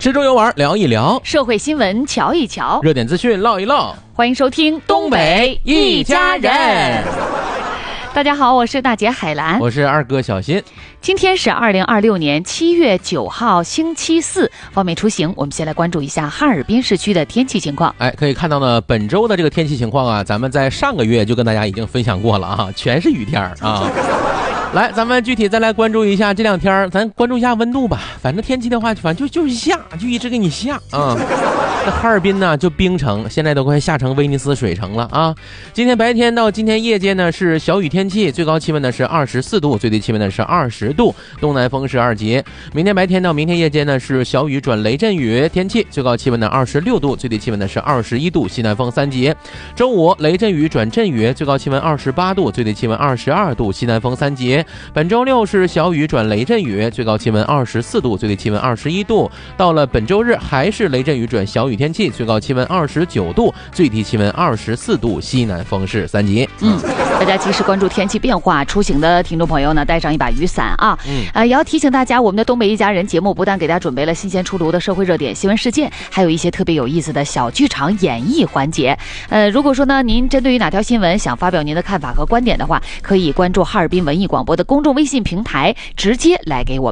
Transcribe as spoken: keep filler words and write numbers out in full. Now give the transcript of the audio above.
吃中游玩聊一聊， 社会新闻瞧一瞧， 热点资讯唠一唠。 欢迎收听东北一家人。大家好，我是大姐海兰， 我是二哥小新。 今天是二零二六年七月九号星期四，方便出行，我们先来关注一下哈尔滨市区的天气情况。 哎，可以看到呢，本周的这个天气情况啊，咱们在上个月就跟大家已经分享过了啊，全是雨天啊。来，咱们具体再来关注一下这两天，咱关注一下温度吧。反正天气的话，反正就就是下，就一直给你下啊。那哈尔滨呢，就冰城，现在都快下成威尼斯水城了啊。今天白天到今天夜间呢是小雨天气，最高气温呢是二十四度，最低气温呢是二十度，东南风是二级。明天白天到明天夜间呢是小雨转雷阵雨天气，最高气温呢二十六度，最低气温呢是二十一度，西南风三级。周五雷阵雨转阵雨，最高气温二十八度，最低气温二十二度，西南风三级。本周六是小雨转雷阵雨，最高气温二十四度，最低气温二十一度。到了本周日还是雷阵雨转小雨天气，最高气温二十九度，最低气温二十四度，西南风是三级。 嗯，大家及时关注天气变化，出行的听众朋友呢带上一把雨伞啊。 嗯， 呃，也要提醒大家，我们的东北一家人节目不但给大家准备了新鲜出炉的社会热点新闻事件，还有一些特别有意思的小剧场演绎环节。呃，如果说呢您针对于哪条新闻想发表您的看法和观点的话，可以关注哈尔滨文艺广播的公众微信平台，直接来给我们